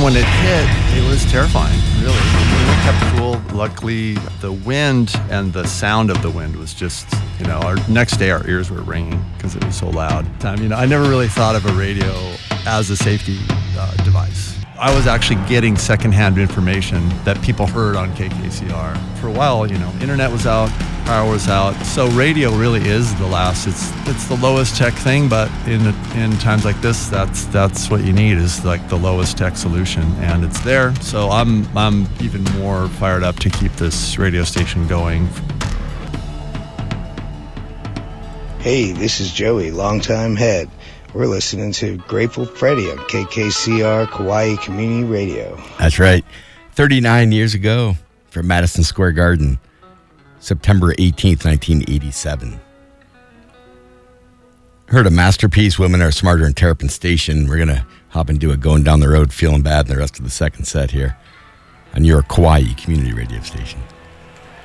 When it hit, it was terrifying, really. We kept cool. Luckily, the wind and the sound of the wind was just, our next day our ears were ringing because it was so loud. I never really thought of a radio as a safety device. I was actually getting secondhand information that people heard on KKCR. For a while, internet was out, power was out. So radio really is the last. It's the lowest tech thing, but in times like this, that's what you need, is like the lowest tech solution, and it's there. So I'm even more fired up to keep this radio station going. Hey, this is Joey, longtime head. We're listening to Grateful Freddy on KKCR Kauai Community Radio. That's right. 39 years ago from Madison Square Garden, September 18th, 1987. Heard a masterpiece, Women Are Smarter in Terrapin Station. We're going to hop and do a Going Down the Road, Feeling Bad, and the rest of the second set here on your Kauai Community Radio station.